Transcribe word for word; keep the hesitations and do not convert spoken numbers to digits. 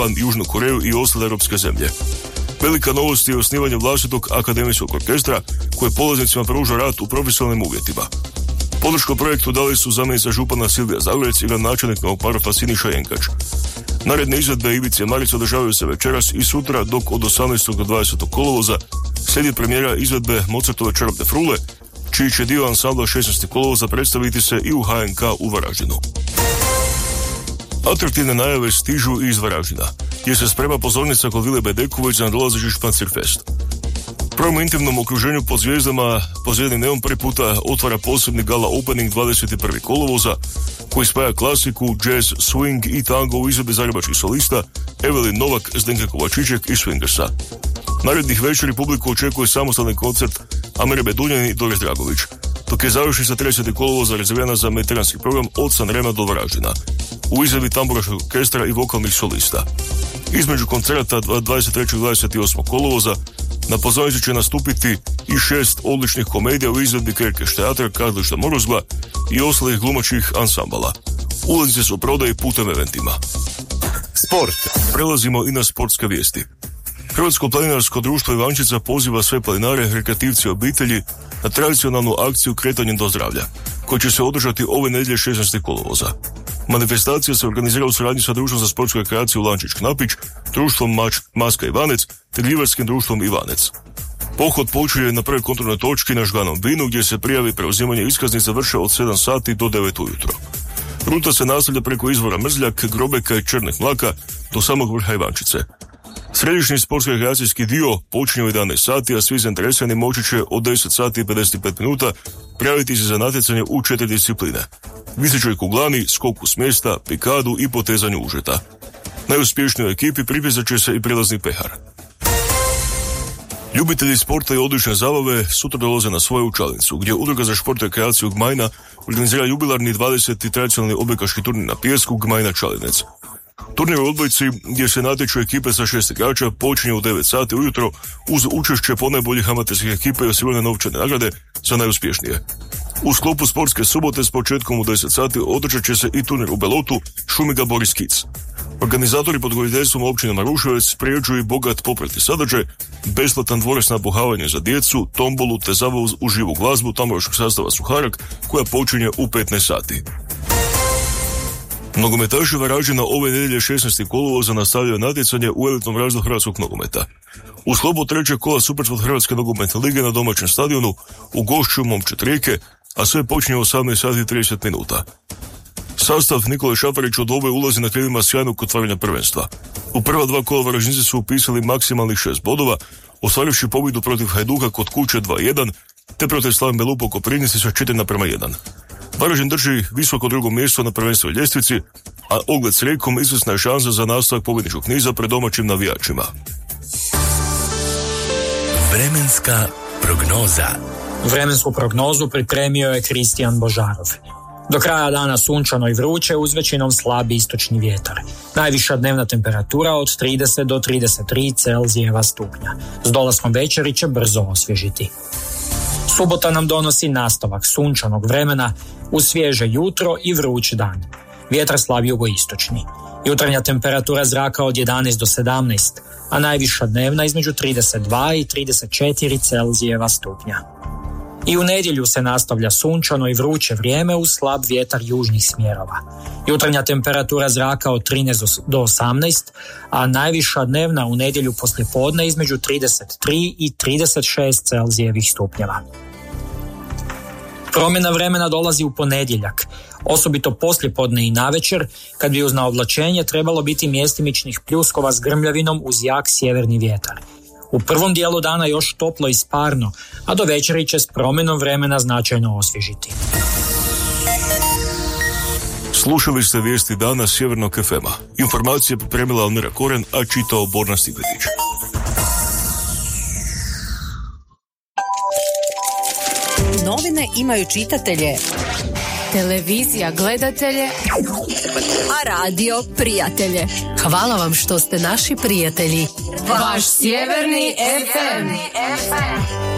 Japan, Južnu Koreju i ostale europske zemlje. Velika novost je osnivanje vlastitog akademijskog orkestra koje polaznicima pruža rad u profesionalnim uvjetima. Podršku projektu dali su zamjenica župana Silvija Zagorec i gradonačelnik Novog Marofa Siniša Jenkač. Naredne izvedbe Ivice Marice održavaju se večeras i sutra, dok od osamnaestog do dvadesetog kolovoza slijedi premijera izvedbe Mozartove Čarobne frule, čiji će dio ansambla šesnaestog kolovoza predstaviti se i u H N K u Varaždinu. Atraktivne najave stižu i iz Varaždina, gdje se sprema pozornica kod Vile Bedeković za nadolazeći Špancirfest. Prvom intimnom okruženju pod zvijezdama, pod zvijezdnim nebom prvi puta otvara posebni gala opening dvadeset prvog kolovoza, koji spaja klasiku, jazz, swing i tango u izvedbi zagrebačkih solista Evelin Novak, Zdenka Kovačićek i Swingersa. Narednih večeri publiku očekuje samostalni koncert Amire Bedunjani i Doris Dragović, dok je završen sa tridesetog kolovoza rezervirana za mediteranski program od Sanrema do Varaždina, u izvedbi tamburaškog orkestra i vokalnih solista. Između koncerata dvadeset trećeg i dvadeset osmog kolovoza na pozornici će nastupiti i šest odličnih komedija u izvedbi Kerkeš teatra, Kazališta Morozgva i ostalih glumačkih ansambala. Ulaznice su u prodaji putem eventima. Sport. Prelazimo i na sportske vijesti. Hrvatsko planinarsko društvo Ivančica poziva sve planinare, rekreativci i obitelji na tradicionalnu akciju Kretanjem do zdravlja, koja će se održati ove nedjelje šesnaestog kolovoza. Manifestacija se organizira u suradnji sa društvom za sportsku rekreaciju Lančić Knapić, društvom Mač, Maska Ivanec te gljivarskim društvom Ivanec. Pohod počinje na prvoj kontrolnoj točki na Žganom Binu, gdje se prijavi preuzimanje iskaznica vrše od sedam sati do devet ujutro. Ruta se nastavlja preko izvora Mrzljak, Grobeka i Črnih mlaka do samog vrha Ivančice. Središnji sportsko-rekreacijski dio počinje u jedanaest sati, a svi zainteresirani moći će od deset sati i pedeset pet minuta prijaviti se za natjecanje u četiri discipline: visećoj kuglani, skoku s mjesta, pikadu i potezanju užeta. Najuspješnijoj ekipi pripisat će se i prilazni pehar. Ljubitelji sporta i odlične zabave sutra dolaze na svoju učalnicu, gdje Udruga za šport i rekreaciju Gmajna organizira jubilarni dvadeseti tradicionalni odbojkaški turnir na pijesku Gmajna Čalinec. Turnir u odbojci, gdje se natječu ekipe sa šest igrača, počinje u devet sati ujutro uz učešće ponajboljih amaterskih ekipa i osigurane novčane nagrade za najuspješnije. U sklopu sportske subote s početkom u deset sati održat će se i turnir u Belotu Šumiga Boris Kids. Organizatori pod voditeljstvom općine Maruševec priređuju bogat popratni sadržaj, besplatan dvorac napuhavanje za djecu, tombolu te zabavu u živu glazbu tamburaškog sastava Suharak, koja počinje u petnaest sati. Nogometaši Varaždina ove nedjelje šesnaestog kolovoza nastavljaju natjecanje u elitnom razredu hrvatskog nogometa. U sklopu trećeg kola Supersport Hrvatske nogometne lige na domaćem stadionu u gošću Momčad Rijeke, a sve počinje u osamnaest sati i trideset minuta. Sastav Nikole Šaparić od oboje ulazi na krilima sjajnog otvaranja prvenstva. U prva dva kola Varaždinci su upisali maksimalnih šest bodova, ostvarivši pobjedu protiv Hajduka kod kuće dva jedan, te protiv Slaven Belupo u Koprivnici sa četiri naprema jedan. Varaždin drži visoko drugo mjesto na prvenstvenoj ljestvici, a Ogled s Rijekom izvjesna je šansa za nastavak pobjedničkog niza pred domaćim navijačima. Vremenska prognoza. Vremensku prognozu pripremio je Kristijan Božarov. Do kraja dana sunčano i vruće uz većinom slabi istočni vjetar. Najviša dnevna temperatura od trideset do trideset tri Celzijeva stupnja. S dolaskom večeri će brzo osvježiti. Subota nam donosi nastavak sunčanog vremena uz svježe jutro i vruć dan. Vjetar slab jugoistočni. Jutarnja temperatura zraka od jedanaest do sedamnaest, a najviša dnevna između trideset dva i trideset četiri Celzijeva stupnja. I u nedjelju se nastavlja sunčano i vruće vrijeme uz slab vjetar južnih smjerova. Jutarnja temperatura zraka od trinaest do osamnaest, a najviša dnevna u nedjelju poslijepodne između trideset tri i trideset šest Celzijevih stupnjeva. Promjena vremena dolazi u ponedjeljak, osobito poslijepodne i navečer, kad bi uz naoblačenje trebalo biti mjestimičnih pljuskova s grmljavinom uz jak sjeverni vjetar. U prvom dijelu dana još toplo i sparno, a do večeri će s promjenom vremena značajno osvježiti. Slušali ste vijesti dana Sjevernog ef ema. Informacije pripremila Almira Koren, a čitao Borna Stigletić. Novine imaju čitatelje, televizija gledatelje, a radio prijatelje. Hvala vam što ste naši prijatelji. Vaš Sjeverni ef em.